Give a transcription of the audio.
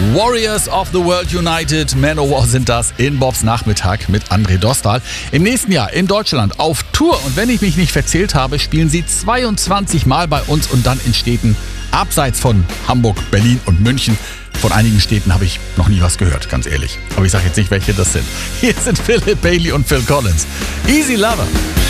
Warriors of the World United, Manowar sind das in Bobs Nachmittag mit André Dostal. Im nächsten Jahr in Deutschland auf Tour und wenn ich mich nicht verzählt habe, spielen sie 22 Mal bei uns und dann in Städten abseits von Hamburg, Berlin und München. Von einigen Städten habe ich noch nie was gehört, ganz ehrlich. Aber ich sage jetzt nicht, welche das sind. Hier sind Philip Bailey und Phil Collins. Easy Lover.